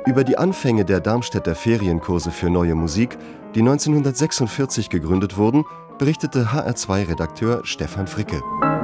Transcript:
Über die Anfänge der Darmstädter Ferienkurse für Neue Musik, die 1946 gegründet wurden, berichtete HR2-Redakteur Stefan Fricke.